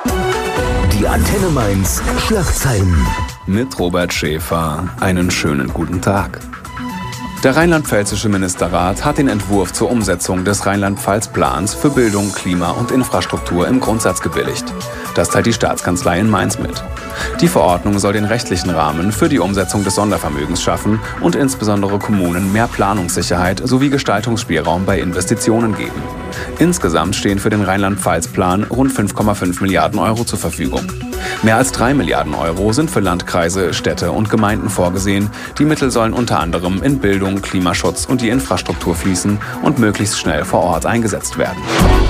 Die Antenne Mainz Schlagzeilen. Mit Robert Schäfer einen schönen guten Tag. Der rheinland-pfälzische Ministerrat hat den Entwurf zur Umsetzung des Rheinland-Pfalz-Plans für Bildung, Klima und Infrastruktur im Grundsatz gebilligt. Das teilt die Staatskanzlei in Mainz mit. Die Verordnung soll den rechtlichen Rahmen für die Umsetzung des Sondervermögens schaffen und insbesondere Kommunen mehr Planungssicherheit sowie Gestaltungsspielraum bei Investitionen geben. Insgesamt stehen für den Rheinland-Pfalz-Plan rund 5,5 Milliarden Euro zur Verfügung. Mehr als 3 Milliarden Euro sind für Landkreise, Städte und Gemeinden vorgesehen. Die Mittel sollen unter anderem in Bildung, Klimaschutz und die Infrastruktur fließen und möglichst schnell vor Ort eingesetzt werden.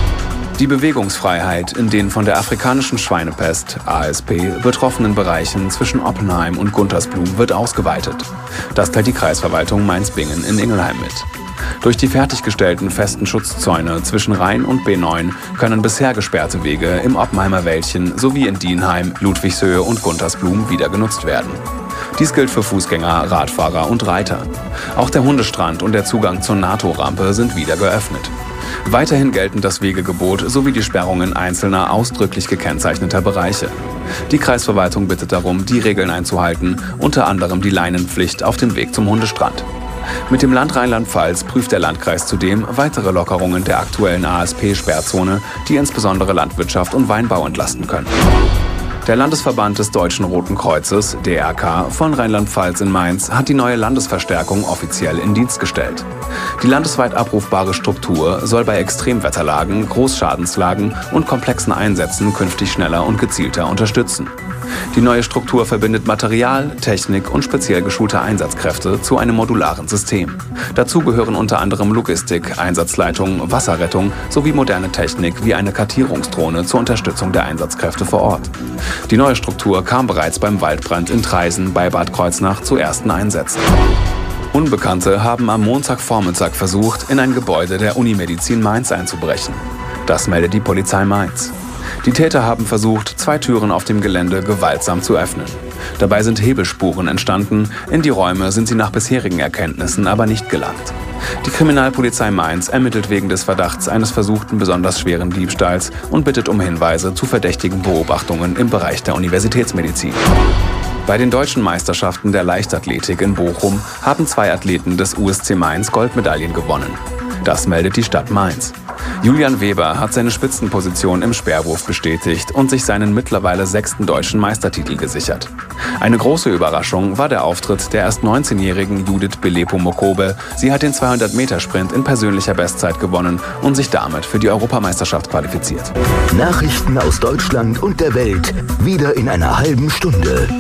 Die Bewegungsfreiheit in den von der afrikanischen Schweinepest, ASP, betroffenen Bereichen zwischen Oppenheim und Guntersblum wird ausgeweitet. Das teilt die Kreisverwaltung Mainz-Bingen in Ingelheim mit. Durch die fertiggestellten festen Schutzzäune zwischen Rhein und B9 können bisher gesperrte Wege im Oppenheimer Wäldchen sowie in Dienheim, Ludwigshöhe und Guntersblum wieder genutzt werden. Dies gilt für Fußgänger, Radfahrer und Reiter. Auch der Hundestrand und der Zugang zur NATO-Rampe sind wieder geöffnet. Weiterhin gelten das Wegegebot sowie die Sperrungen einzelner ausdrücklich gekennzeichneter Bereiche. Die Kreisverwaltung bittet darum, die Regeln einzuhalten, unter anderem die Leinenpflicht auf dem Weg zum Hundestrand. Mit dem Land Rheinland-Pfalz prüft der Landkreis zudem weitere Lockerungen der aktuellen ASP-Sperrzone, die insbesondere Landwirtschaft und Weinbau entlasten können. Der Landesverband des Deutschen Roten Kreuzes, DRK, von Rheinland-Pfalz in Mainz hat die neue Landesverstärkung offiziell in Dienst gestellt. Die landesweit abrufbare Struktur soll bei Extremwetterlagen, Großschadenslagen und komplexen Einsätzen künftig schneller und gezielter unterstützen. Die neue Struktur verbindet Material, Technik und speziell geschulte Einsatzkräfte zu einem modularen System. Dazu gehören unter anderem Logistik, Einsatzleitung, Wasserrettung sowie moderne Technik wie eine Kartierungsdrohne zur Unterstützung der Einsatzkräfte vor Ort. Die neue Struktur kam bereits beim Waldbrand in Traisen bei Bad Kreuznach zu ersten Einsätzen. Unbekannte haben am Montagvormittag versucht, in ein Gebäude der Unimedizin Mainz einzubrechen. Das meldet die Polizei Mainz. Die Täter haben versucht, 2 Türen auf dem Gelände gewaltsam zu öffnen. Dabei sind Hebelspuren entstanden, in die Räume sind sie nach bisherigen Erkenntnissen aber nicht gelangt. Die Kriminalpolizei Mainz ermittelt wegen des Verdachts eines versuchten besonders schweren Diebstahls und bittet um Hinweise zu verdächtigen Beobachtungen im Bereich der Universitätsmedizin. Bei den deutschen Meisterschaften der Leichtathletik in Bochum haben 2 Athleten des USC Mainz Goldmedaillen gewonnen. Das meldet die Stadt Mainz. Julian Weber hat seine Spitzenposition im Speerwurf bestätigt und sich seinen mittlerweile 6. deutschen Meistertitel gesichert. Eine große Überraschung war der Auftritt der erst 19-jährigen Judith Belepo-Mokobe. Sie hat den 200-Meter-Sprint in persönlicher Bestzeit gewonnen und sich damit für die Europameisterschaft qualifiziert. Nachrichten aus Deutschland und der Welt wieder in einer halben Stunde.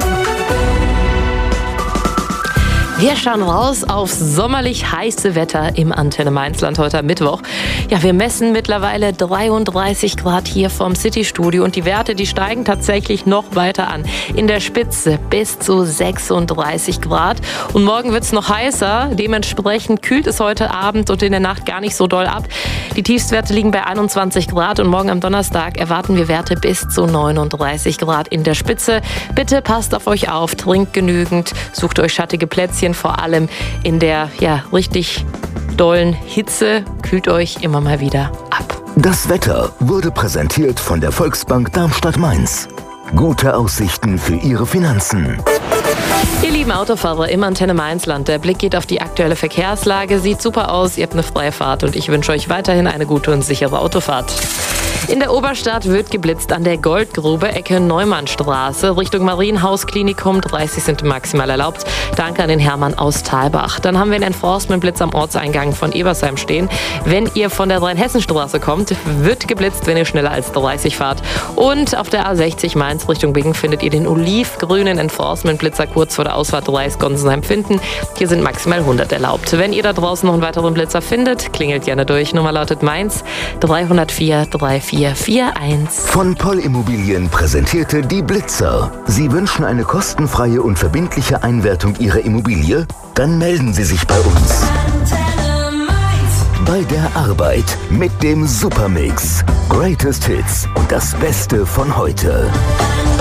Wir schauen raus auf sommerlich heiße Wetter im Antenne Mainzland heute am Mittwoch. Ja, wir messen mittlerweile 33 Grad hier vom City-Studio und die Werte, die steigen tatsächlich noch weiter an. In der Spitze bis zu 36 Grad. Und morgen wird es noch heißer. Dementsprechend kühlt es heute Abend und in der Nacht gar nicht so doll ab. Die Tiefstwerte liegen bei 21 Grad und morgen am Donnerstag erwarten wir Werte bis zu 39 Grad in der Spitze. Bitte passt auf euch auf, trinkt genügend, sucht euch schattige Plätzchen. Vor allem in der richtig dollen Hitze, kühlt euch immer mal wieder ab. Das Wetter wurde präsentiert von der Volksbank Darmstadt-Mainz. Gute Aussichten für Ihre Finanzen. Ihr lieben Autofahrer im Antenne Mainzland, der Blick geht auf die aktuelle Verkehrslage. Sieht super aus, ihr habt eine freie Fahrt und ich wünsche euch weiterhin eine gute und sichere Autofahrt. In der Oberstadt wird geblitzt an der Goldgrube, Ecke Neumannstraße, Richtung Marienhaus-Klinikum. 30 sind maximal erlaubt. Danke an den Hermann aus Thalbach. Dann haben wir einen Enforcement-Blitz am Ortseingang von Ebersheim stehen. Wenn ihr von der Rheinhessenstraße kommt, wird geblitzt, wenn ihr schneller als 30 fahrt. Und auf der A60 Mainz Richtung Bingen findet ihr den olivgrünen Enforcement-Blitzer kurz vor der Ausfahrt Reis-Gonsenheim finden. Hier sind maximal 100 erlaubt. Wenn ihr da draußen noch einen weiteren Blitzer findet, klingelt gerne durch. Nummer lautet Mainz 304 3441. Von Poll Immobilien präsentierte die Blitzer. Sie wünschen eine kostenfreie und verbindliche Einwertung Ihrer Immobilie? Dann melden Sie sich bei uns. Bei der Arbeit mit dem Supermix. Greatest Hits und das Beste von heute.